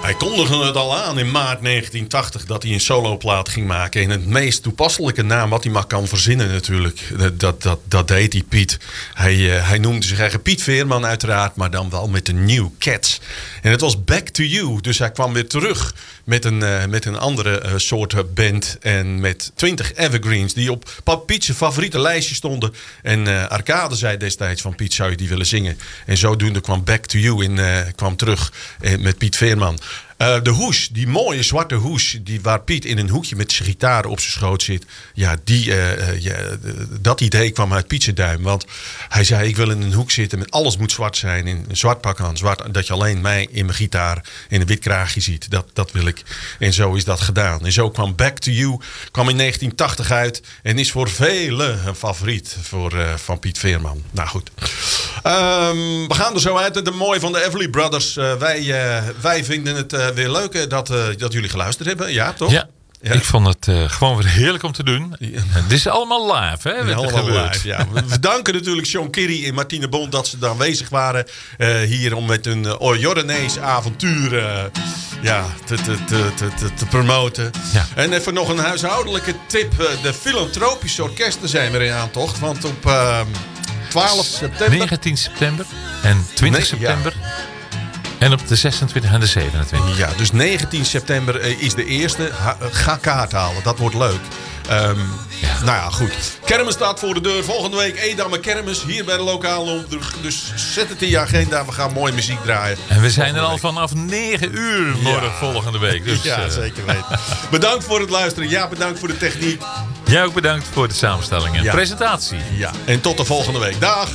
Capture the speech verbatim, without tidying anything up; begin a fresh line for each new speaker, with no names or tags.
Hij kondigde het al aan in maart negentien tachtig dat hij een soloplaat ging maken. En het meest toepasselijke naam wat hij maar kan verzinnen natuurlijk. Dat, dat, dat deed hij, Piet. Hij, uh, hij noemde zich eigen Piet Veerman uiteraard, maar dan wel met de New Cats. En het was Back to You. Dus hij kwam weer terug met een, uh, met een andere uh, soort band. En met twintig evergreens die op Pap Piet's favoriete lijstje stonden. En uh, Arcade zei destijds van Piet, zou je die willen zingen? En zodoende kwam Back to You in, uh, kwam terug uh, met Piet Veerman. Uh, de hoes, die mooie zwarte hoes, die waar Piet in een hoekje met zijn gitaar op zijn schoot zit. Ja, die, uh, uh, ja, dat idee kwam uit Piet's duim. Want hij zei, ik wil in een hoek zitten met alles moet zwart zijn. In een zwart pak aan, zwart, dat je alleen mij in mijn gitaar in een wit kraagje ziet. Dat, dat wil ik. En zo is dat gedaan. En zo kwam Back to You, kwam in negentien tachtig uit. En is voor velen een favoriet voor, uh, van Piet Veerman. Nou goed. Um, we gaan er zo uit. De mooie van de Everly Brothers. Uh, wij, uh, wij vinden het uh, weer leuk uh, dat, uh, dat jullie geluisterd hebben. Ja, toch?
Ja. Ja. Ik vond het uh, gewoon weer heerlijk om te doen. Ja. Dit is allemaal live, hè?
Ja, allemaal live, ja. We danken natuurlijk Sean Kirry en Martine Bond dat ze aanwezig waren uh, hier om met een uh, Jordanees avontuur uh, ja, te, te, te, te, te promoten. Ja. En even nog een huishoudelijke tip. Uh, de filantropische orkesten zijn weer in aantocht. Want op uh, twaalf september...
negentien september en twintig nee, september... Ja. En op de zesentwintig en de zevenentwintig.
Ja, dus negentien september is de eerste. Ga kaart halen, dat wordt leuk. Um, ja. Nou ja, goed. Kermis staat voor de deur. Volgende week Edam Kermis hier bij de lokale omroep. Dus zet het in je agenda. We gaan mooie muziek draaien.
En we zijn er al vanaf negen uur morgen ja. volgende week. Dus,
ja, uh... zeker weten. Bedankt voor het luisteren. Ja, bedankt voor de techniek.
Jij ook bedankt voor de samenstelling en ja. presentatie.
Ja, en tot de volgende week. Dag!